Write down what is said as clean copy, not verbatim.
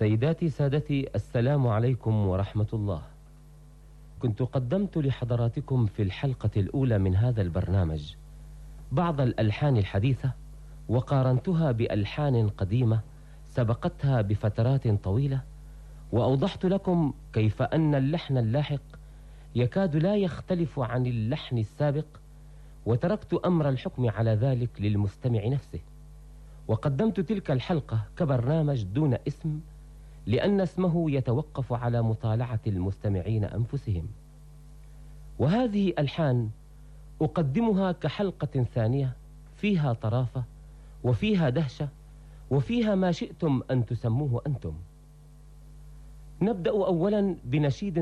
سيداتي سادتي، السلام عليكم ورحمة الله. كنت قدمت لحضراتكم في الحلقة الأولى من هذا البرنامج بعض الألحان الحديثة، وقارنتها بألحان قديمة سبقتها بفترات طويلة، وأوضحت لكم كيف أن اللحن اللاحق يكاد لا يختلف عن اللحن السابق، وتركت أمر الحكم على ذلك للمستمع نفسه. وقدمت تلك الحلقة كبرنامج دون اسم، لأن اسمه يتوقف على مطالعة المستمعين أنفسهم. وهذه ألحان أقدمها كحلقة ثانية فيها طرافة وفيها دهشة وفيها ما شئتم أن تسموه أنتم. نبدأ أولا بنشيد